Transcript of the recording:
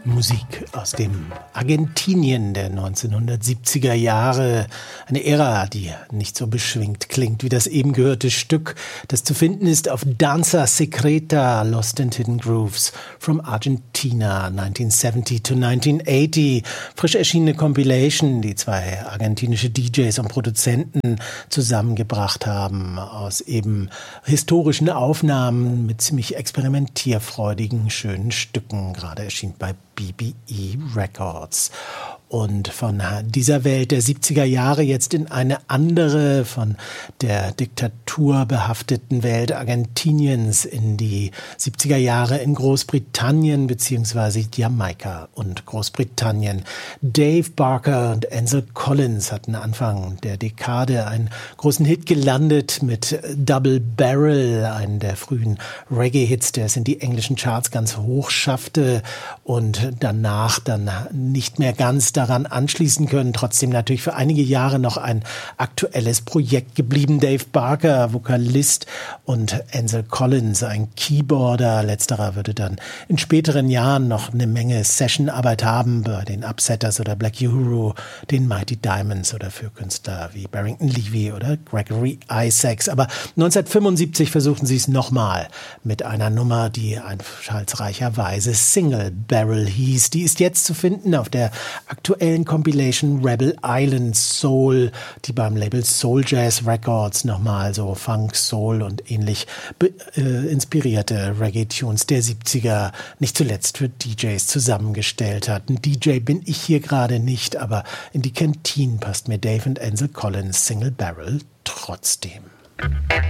Musik aus dem Argentinien der 1970er Jahre. Eine Ära, die nicht so beschwingt klingt wie das eben gehörte Stück, das zu finden ist auf Danza Secreta, Lost and Hidden Grooves from Argentina 1970 to 1980. Frisch erschienene Compilation, die zwei argentinische DJs und Produzenten zusammengebracht haben aus eben historischen Aufnahmen mit ziemlich experimentierfreudigen, schönen Stücken, gerade erschien bei BBE Records. Und von dieser Welt der 70er Jahre jetzt in eine andere, von der Diktatur behafteten Welt Argentiniens in die 70er Jahre in Großbritannien bzw. Jamaika und Großbritannien. Dave Barker und Ansel Collins hatten Anfang der Dekade einen großen Hit gelandet mit Double Barrel, einen der frühen Reggae-Hits, der es in die englischen Charts ganz hoch schaffte und danach dann nicht mehr ganz daran anschließen können. Trotzdem natürlich für einige Jahre noch ein aktuelles Projekt geblieben. Dave Barker, Vokalist, und Ansel Collins, ein Keyboarder. Letzterer würde dann in späteren Jahren noch eine Menge Sessionarbeit haben bei den Upsetters oder Black Uhuru, den Mighty Diamonds oder für Künstler wie Barrington Levy oder Gregory Isaacs. Aber 1975 versuchten sie es nochmal mit einer Nummer, die einfallsreicherweise Single Barrel hieß. Die ist jetzt zu finden auf der aktuellen Compilation Rebel Island Soul, die beim Label Soul Jazz Records nochmal so Funk, Soul und ähnlich inspirierte Reggae-Tunes der 70er nicht zuletzt für DJs zusammengestellt hat. Ein DJ bin ich hier gerade nicht, aber in die Kantine passt mir Dave und Ansel Collins Single Barrel trotzdem.